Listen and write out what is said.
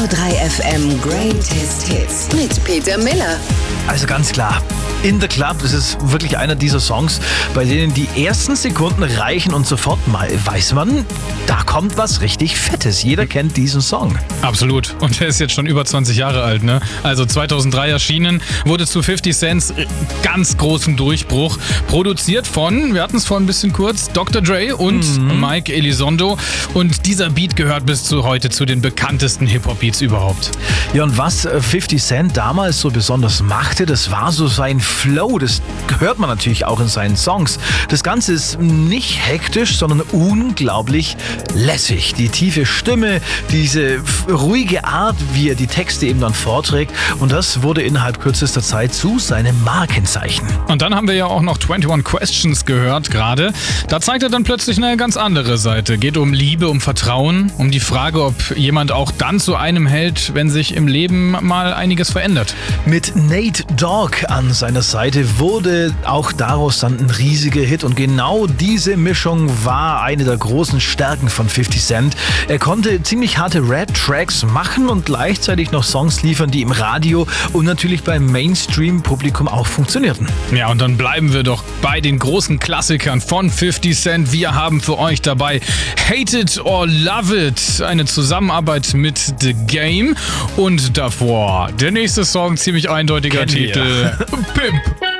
Radio3 FM Greatest Hits mit Peter Miller. Also ganz klar, In the Club, das ist wirklich einer dieser Songs, bei denen die ersten Sekunden reichen und sofort mal weiß man, da kommt was richtig Fettes. Jeder kennt diesen Song. Absolut. Und der ist jetzt schon über 20 Jahre alt, ne? Also 2003 erschienen, wurde zu 50 Cents ganz großem Durchbruch. Produziert von, wir hatten es vorhin ein bisschen kurz, Dr. Dre und Mike Elizondo. Und dieser Beat gehört bis zu heute zu den bekanntesten Hip-Hop-Beats überhaupt. Ja, und was 50 Cent damals so besonders machte, das war so sein Flow. Das hört man natürlich auch in seinen Songs. Das Ganze ist nicht hektisch, sondern unglaublich lässig. Die tiefe Stimme, diese ruhige Art, wie er die Texte eben dann vorträgt. Und das wurde innerhalb kürzester Zeit zu seinem Markenzeichen. Und dann haben wir ja auch noch 21 Questions gehört gerade. Da zeigt er dann plötzlich eine ganz andere Seite. Geht um Liebe, um Vertrauen, um die Frage, ob jemand auch dann zu einem hält, wenn sich im Leben mal einiges verändert. Mit Nate Dogg an seiner Seite wurde auch daraus dann ein riesiger Hit. Und genau diese Mischung war eine der großen Stärken von 50 Cent. Er konnte ziemlich harte Rap-Tracks machen und gleichzeitig noch Songs liefern, die im Radio und natürlich beim Mainstream-Publikum auch funktionierten. Ja, und dann bleiben wir doch bei den großen Klassikern von 50 Cent. Wir haben für euch dabei Hate It or Love It, eine Zusammenarbeit mit The Game. Und davor der nächste Song, ziemlich eindeutiger Titel, Pimp.